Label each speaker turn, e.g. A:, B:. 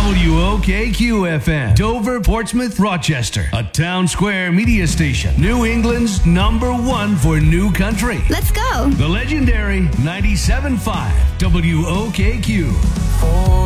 A: WOKQ FM, Dover, Portsmouth, Rochester, a town square media station. New England's #1 for new country.
B: Let's go.
A: The legendary 97.5 WOKQ.